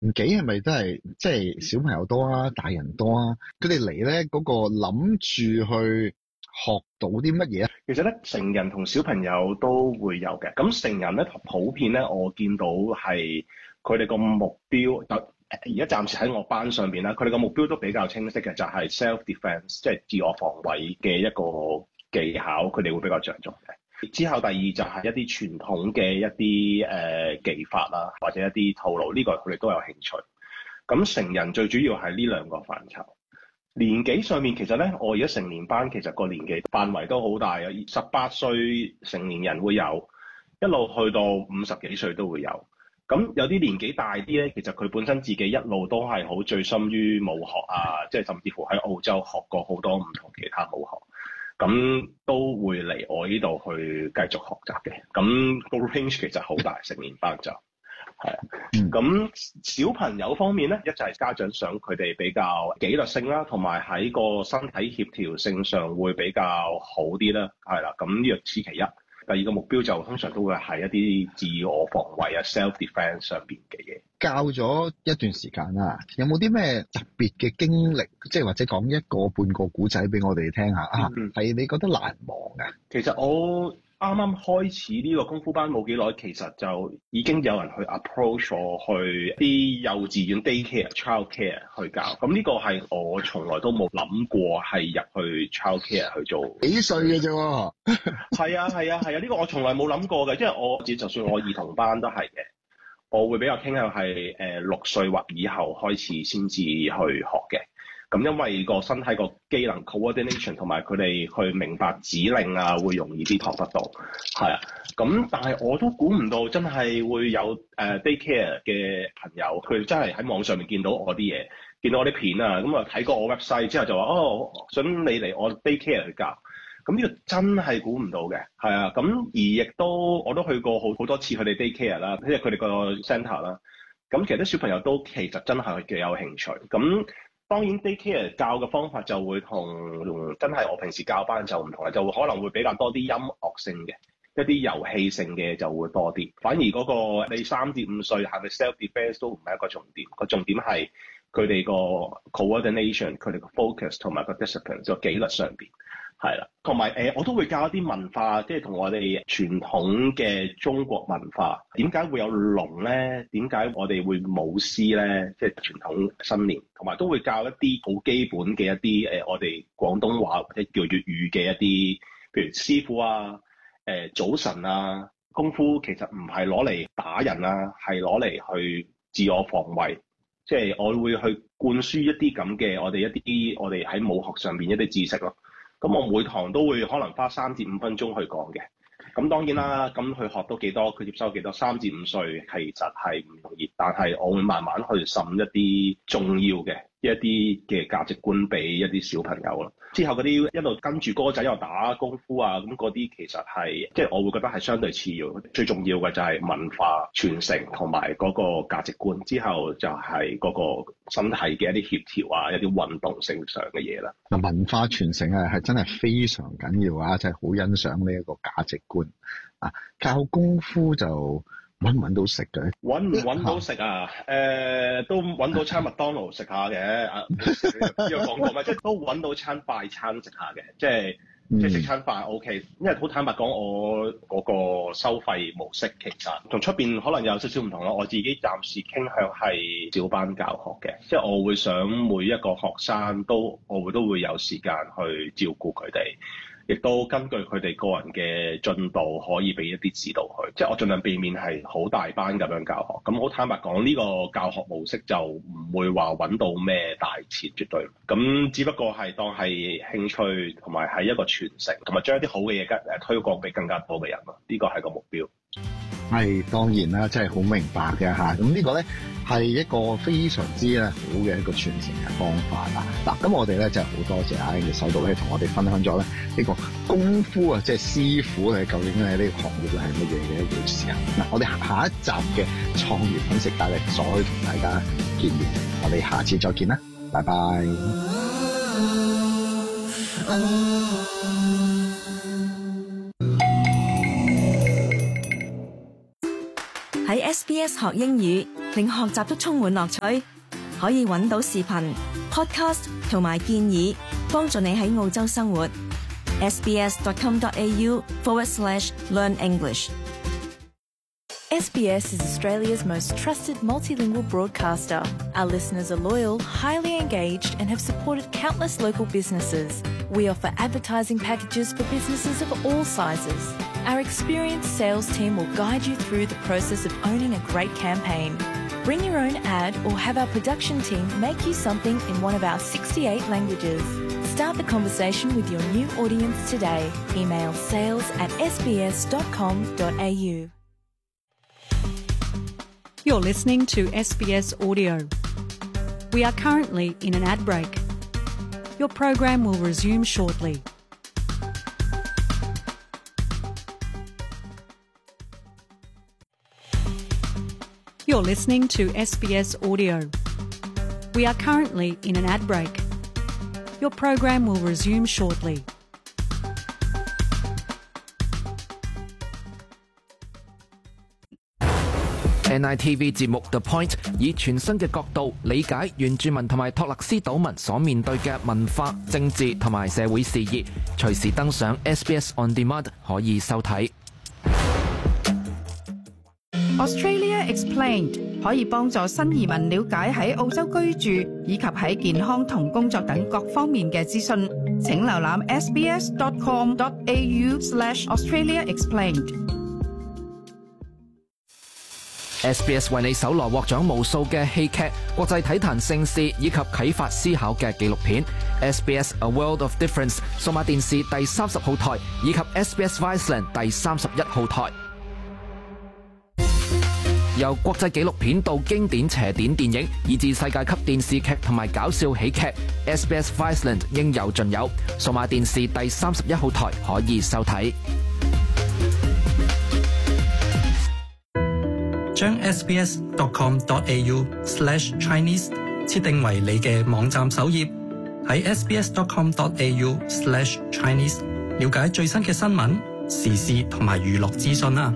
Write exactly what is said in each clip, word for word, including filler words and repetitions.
年紀係咪都係即係小朋友多啊，大人多啊？佢哋嚟咧嗰個諗住去學到啲乜嘢啊？ 其實咧，成人同小朋友都會有嘅。咁成人咧，普遍咧，我見到係佢哋個目標，而家暫時喺我班上邊啦，佢哋個目標都比較清晰嘅，就係 self defence，即係自我防衛嘅一個技巧，佢哋會比較着重嘅。之後第二就係一啲傳統嘅一啲誒、呃、技法啦，或者一啲套路，呢、這個佢哋都有興趣。咁成人最主要係呢兩個範疇。年紀上面其實咧，我而家成年班其實個年紀範圍都好大啊，十八歲成年人會有，一路去到五十幾歲都會有。咁有啲年紀大啲咧，其實佢本身自己一路都係好醉心於武學啊，即係甚至乎喺澳洲學過好多唔同其他武學。咁都會嚟我呢度去繼續學習嘅，咁個 range 其實好大，成年班就係啊。咁小朋友方面咧，一就係家長想佢哋比較紀律性啦，同埋喺個身體協調性上會比較好啲啦，係啦。咁呢個此其一。第二個目標就通常都會係一啲自我防衛啊 self defence 上邊嘅嘢。 教咗一段時間啦，有冇啲咩特別嘅經歷，即係或者講一個半個古仔俾我哋聽下啊？係你覺得難忘嘅？ 其實我啱啱開始呢個功夫班冇幾耐，其實就已經有人去 approach 我去啲幼稚園 daycare、childcare 去教。咁呢個係我從來都冇諗過係入去 childcare 去做。 幾歲嘅啫喎？ 係啊係啊係啊！呢個我從來冇諗過嘅，因為我自己就算我兒童班都係嘅，我會比較傾向係誒六歲或以後開始先至去學嘅。咁因為個身體個機能 coordination 同埋佢哋去明白指令啊，會容易啲學得到，係啊。咁但係我都估唔到真係會有誒、uh, daycare 嘅朋友，佢真係喺網上面見到我啲嘢，見到我啲片啊，咁啊睇過我 website 之後就話哦，想你嚟我 daycare 去教。咁呢個真係估唔到嘅，係啊。咁而亦都我都去過好好多次佢哋 daycare 啦，即係佢哋個 centre 啦。咁其實啲小朋友都其實真係幾有興趣。咁當然 daycare 教嘅方法就會同真係我平時教班就唔同啦，就會可能會比較多啲音樂性嘅，一啲遊戲性嘅就會多啲。反而嗰個你三至五歲係咪 self defence 都唔係一個重點，個重點係佢哋個 coordination、佢哋個 focus 同埋個 discipline 個紀律上邊。係啦，同埋誒，我都會教一啲文化，即係同我哋傳統嘅中國文化。點解會有龍咧？點解我哋會舞獅咧？即係傳統新年，同埋都會教一啲好基本嘅一啲誒、呃，我哋廣東話或者叫粵語嘅一啲，譬如師傅啊、誒、呃、早晨啊，功夫其實唔係攞嚟打人啊，係攞嚟去自我防衛。即係我會去灌輸一啲咁嘅我哋一啲我哋喺武學上邊一啲知識咯。咁我每堂都會可能花三至五分鐘去講嘅。咁當然啦，咁佢學到幾多，佢接收幾多。三至五歲其實係唔容易，但係我會慢慢去滲一啲重要嘅一啲嘅價值觀俾一啲小朋友咯。之後嗰啲一路跟住哥仔又打功夫啊，咁嗰啲其實係即係我會覺得係相對次要，最重要嘅就係文化傳承同埋嗰個價值觀。之後就係嗰個身體嘅一啲協調啊，一啲運動性上嘅嘢啦。 嗱，文化傳承啊，係真係非常緊要啊！真係好欣賞呢一個價值觀啊！教功夫就揾唔揾到食嘅？ 揾唔揾到食啊？誒、呃，都揾到餐麥當勞食下嘅。啊，呢個講過咩？即係都揾到餐快餐食下嘅，即係。即係食餐飯 OK，因為好坦白講，我嗰個收費模式其實同出邊可能有少少唔同咯。我自己暫時傾向係小班教學嘅，即係我會想每一個學生都我會都會有時間去照顧佢哋，亦都根據佢哋個人嘅進度可以俾一啲指導佢。即係我盡量避免係好大班咁樣教學。咁好坦白講，呢個教學模式就唔會話揾到咩大錢，絕對。咁只不過係當係興趣同埋係一個傳承，同埋將一啲好嘅嘢誒推廣俾更加多嘅人咯。呢個係個目標。 係當然啦，真係好明白嘅嚇。咁呢個咧係一個非常之咧好嘅一個傳承嘅方法啦。嗱，咁我哋咧真係好多謝阿 Angus 喺度咧同我哋分享咗咧呢個功夫啊，即係師傅咧究竟咧呢個行業係乜嘢嘅一回事啊。嗱，我哋下一集嘅創業粉食界咧再同大家見面，我哋下次再見啦，拜拜。 喺 S B S 學英語令學習都充滿樂趣。可以揾到視頻、podcast 同埋建議，幫助你喺澳洲生活。sbs.com.au forward slash learn English。 S B S is Australia's most trusted multilingual broadcaster. Our listeners are loyal, highly engaged, and have supported countless local businesses. We offer advertising packages for businesses of all sizes. Our experienced sales team will guide you through the process of owning a great campaign. Bring your own ad or have our production team make you something in one of our sixty-eight languages. Start the conversation with your new audience today. Email sales at s b s dot com dot a u. You're listening to S B S Audio. We are currently in an ad break. Your program will resume shortly. You're listening to S B S Audio. We are currently in an ad break. Your program will resume shortly. N I T V 節目 The Point 以全新嘅角度理解原住民同埋托勒斯島民所面對嘅文化、政治同埋社會事宜，隨時登上 S B S On Demand 可以收睇。 Australia Explained 可以幫助新移民了解喺澳洲居住以及喺健康同工作等各方面嘅資訊。請瀏覽 s b s dot com dot a u slash Australia Explained。 S B S 為你搜羅獲獎無數嘅戲劇、國際體壇盛事以及啟發思考嘅紀錄片。S B S A World of Difference 數碼電視第三十號台以及 S B S Viceland 第三十一號台。由國際紀錄片到經典邪典電影，以至世界級電視劇同埋搞笑喜劇 ，S B S Viceland 應有盡有。數碼電視第三十一號台可以收睇。 將 s b s dot com dot a u slash Chinese 設定為你嘅網站首頁，喺 s b s dot com dot a u slash Chinese 了解最新嘅新聞、時事同埋娛樂資訊啦。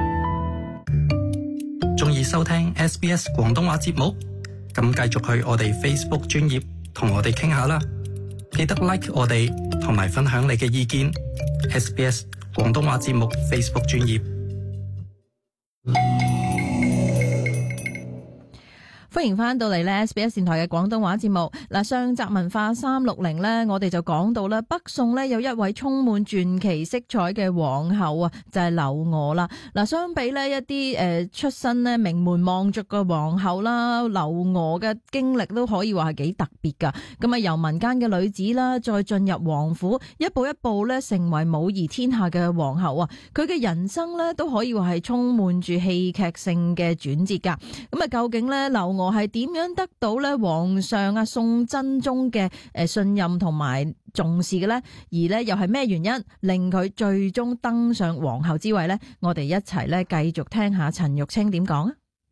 鍾意收聽 S B S 廣東話節目，咁繼續去我哋 Facebook 專頁同我哋傾下啦。記得 like 我哋同埋分享你嘅意見。S B S 廣東話節目 Facebook 專頁。 歡迎翻到嚟咧 S B S 電台嘅廣東話節目。嗱，上集文化三六零咧，我哋就講到咧，北宋咧有一位充滿傳奇色彩嘅皇后啊，就係劉娥啦。嗱，相比咧一啲誒出身咧名門望族嘅皇后啦，劉娥嘅經歷都可以話係幾特別噶。咁啊，由民間嘅女子啦，再進入皇府，一步一步咧成為武夷天下嘅皇后啊。佢嘅人生咧都可以話係充滿住戲劇性嘅轉折噶。咁啊，究竟咧劉娥係點樣得到咧皇上啊宋真宗嘅誒信任同埋重視嘅呢？而咧又係咩原因令佢最終登上皇后之位呢？我哋一齊咧繼續聽下陳玉清點講啊！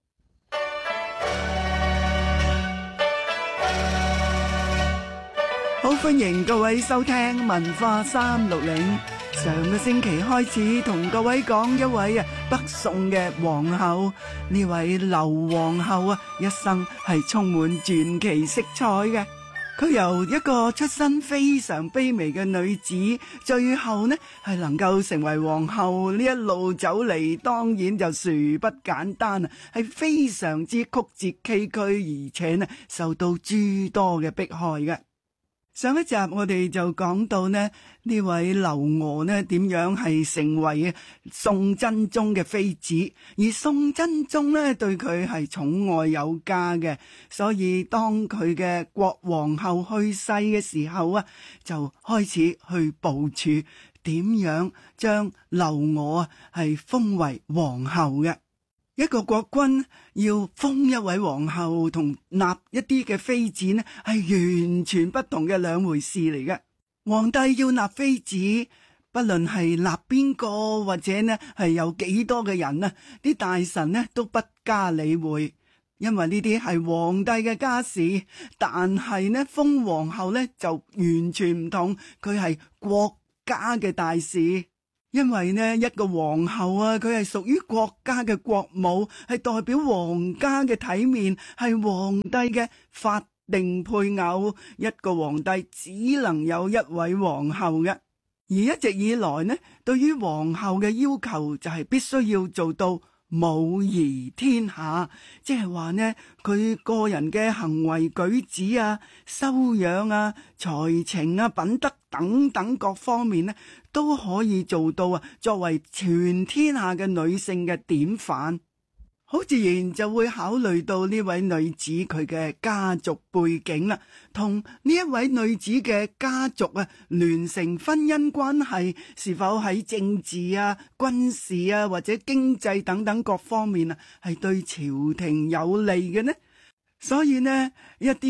好，歡迎各位收聽文化三六零。上個星期開始同各位講一位啊北宋嘅皇后，呢位劉皇后啊，一生係充滿傳奇色彩嘅。佢由一個出身非常卑微嘅女子，最後呢係能夠成為皇后，呢一路走嚟，當然就殊不簡單啊，係非常之曲折崎嶇，而且呢受到諸多嘅迫害嘅。上一集我哋就講到呢呢位劉娥呢點樣係成為宋真宗嘅妃子，而宋真宗呢對佢係寵愛有加嘅，所以當佢嘅國皇后去世嘅時候啊，就開始去部署點樣將劉娥啊係封為皇后嘅。一個國君要封一位皇后同納一啲嘅妃子呢，係完全不同嘅兩回事嚟嘅。皇帝要納妃子，不論係納邊個或者呢係有幾多嘅人呢，啲大臣呢都不加理會，因為呢啲係皇帝嘅家事。但係呢封皇后呢就完全唔同，佢係國家嘅大事。 因為呢一個皇后啊，佢係屬於國家嘅國母，係代表皇家嘅體面，係皇帝嘅法定配偶。一個皇帝只能有一位皇后嘅，而一直以來呢，對於皇后嘅要求就係必須要做到母儀天下，即係話呢，佢個人嘅行為舉止啊、修養啊、才情啊、品德等等各方面呢，都可以做到啊，作為全天下嘅女性嘅典範。好自然就會考慮到呢位女子佢嘅家族背景啦，同呢一位女子嘅家族啊聯成婚姻關係，是否喺政治啊、軍事啊或者經濟等等各方面啊係對朝廷有利嘅呢？所以呢一啲